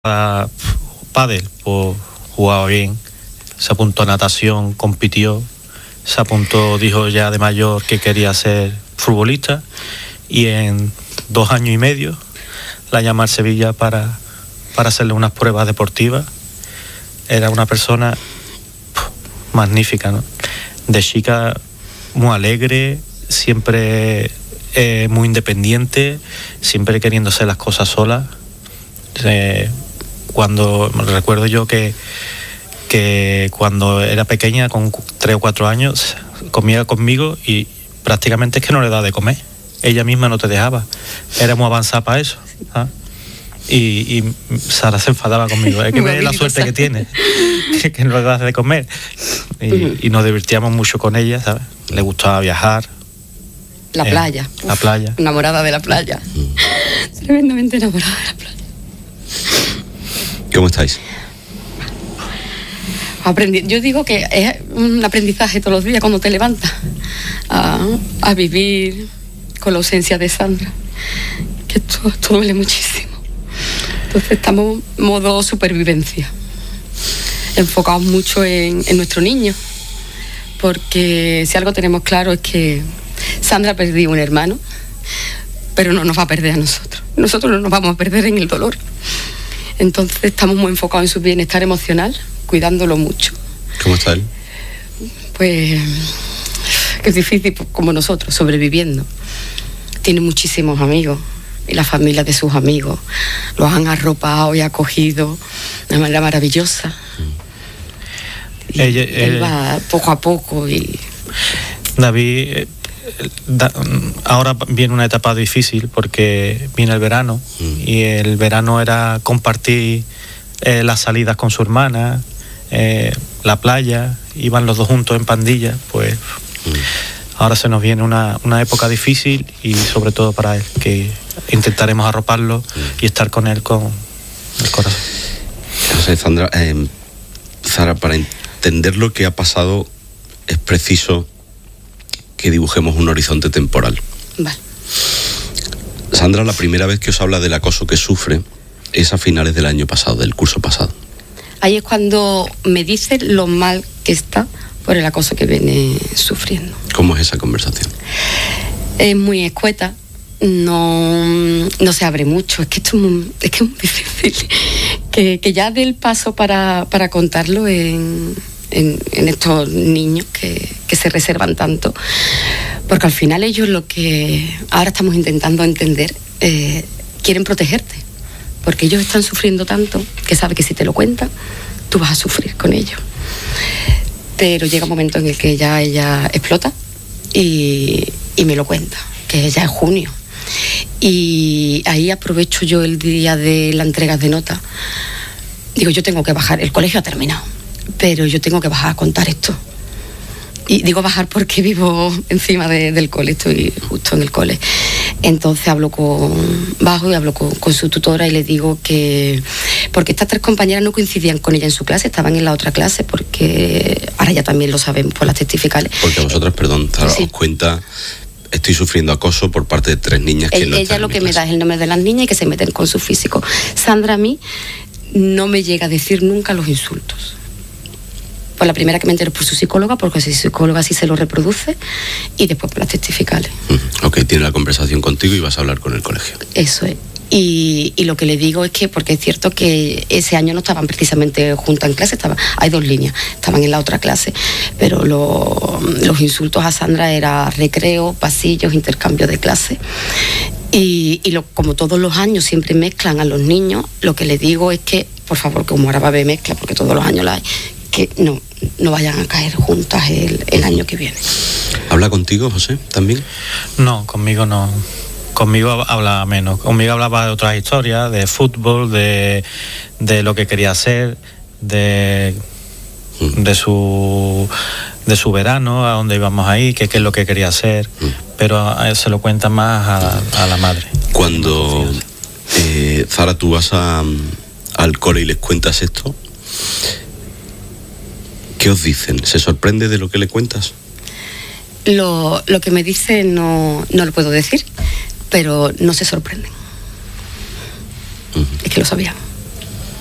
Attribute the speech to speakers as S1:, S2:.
S1: Pádel, pues jugaba bien, se apuntó a natación, compitió, se apuntó, dijo ya de mayor que quería ser futbolista, y en 2 años y medio la llama al Sevilla para hacerle unas pruebas deportivas. Era una persona magnífica, ¿no? De chica muy alegre, siempre muy independiente, siempre queriendo hacer las cosas sola. Cuando recuerdo yo que cuando era pequeña, con 3 o 4 años, comía conmigo y prácticamente es que no le daba de comer. Ella misma no te dejaba. Era muy avanzada para eso, ¿ah? Y Sara se enfadaba conmigo. Es que ve la suerte que tiene, que no le das de comer. Y nos divertíamos mucho con ella, ¿sabes? Le gustaba viajar.
S2: La playa.
S1: La playa.
S2: Enamorada de la playa. Tremendamente enamorada de la playa.
S3: ¿Cómo estáis?
S2: Yo digo que es un aprendizaje todos los días cuando te levantas a vivir con la ausencia de Sandra, que esto duele muchísimo. Entonces estamos en modo supervivencia, enfocados mucho en nuestro niño, porque si algo tenemos claro es que Sandra ha perdido un hermano, pero no nos va a perder a nosotros. Nosotros no nos vamos a perder en el dolor. Entonces estamos muy enfocados en su bienestar emocional, cuidándolo mucho.
S3: ¿Cómo está él?
S2: Pues que es difícil, como nosotros, sobreviviendo. Tiene muchísimos amigos y la familia de sus amigos los han arropado y acogido de manera maravillosa. Y él va poco a poco y...
S1: David, ahora viene una etapa difícil porque viene el verano y el verano era compartir las salidas con su hermana, la playa, iban los dos juntos en pandilla. Pues ahora se nos viene una época difícil, y sobre todo para él, que intentaremos arroparlo y estar con él con el corazón.
S3: No sé, Sara, para entender lo que ha pasado es preciso que dibujemos un horizonte temporal.
S2: Vale.
S3: Sandra, la primera vez que os habla del acoso que sufre es a finales del año pasado, del curso pasado.
S2: Ahí es cuando me dice lo mal que está por el acoso que viene sufriendo.
S3: ¿Cómo es esa conversación?
S2: Es muy escueta, no se abre mucho. Es que esto es muy difícil que ya dé el paso para contarlo en estos niños que se reservan tanto, porque al final ellos, lo que ahora estamos intentando entender, quieren protegerte, porque ellos están sufriendo tanto que saben que si te lo cuentan tú vas a sufrir con ellos. Pero llega un momento en el que ya ella explota y me lo cuenta, que ya es junio, y ahí aprovecho yo el día de la entrega de notas. Digo, yo tengo que bajar, el colegio ha terminado, pero yo tengo que bajar a contar esto. Y digo bajar porque vivo encima del cole, estoy justo en el cole. Entonces bajo y hablo con su tutora y le digo que... Porque estas 3 compañeras no coincidían con ella en su clase, estaban en la otra clase, porque ahora ya también lo sabemos por las testificales.
S3: Porque vosotras, perdón, Sara,
S2: sí.
S3: Os cuenta... Estoy sufriendo acoso por parte de 3 niñas que no están en mi clase.
S2: Ella lo que me da es el nombre de las niñas y que se meten con su físico. Sandra a mí no me llega a decir nunca los insultos. Pues la primera que me entero es por su psicóloga, porque su psicóloga sí se lo reproduce, y después por las testificales.
S3: Ok, tiene la conversación contigo y vas a hablar con el colegio.
S2: Eso es. Y lo que le digo es que, porque es cierto que ese año no estaban precisamente juntas en clase, hay 2 líneas, estaban en la otra clase, pero los insultos a Sandra era recreo, pasillos, intercambio de clase. Como todos los años siempre mezclan a los niños, lo que le digo es que, por favor, como ahora va a haber mezcla, porque todos los años la hay, que no vayan a caer juntas el año que viene.
S3: ¿Habla contigo, José, también?
S1: No, conmigo no. Conmigo hablaba menos. Conmigo hablaba de otras historias, de fútbol, de lo que quería hacer, de su verano, a dónde íbamos a ir, qué es lo que quería hacer. Pero a él se lo cuenta más a la madre.
S3: Cuando, Sara, tú vas al cole y les cuentas esto, ¿qué os dicen? ¿Se sorprende de lo que le cuentas?
S2: Lo que me dicen no lo puedo decir, pero no se sorprenden. Es que lo sabían.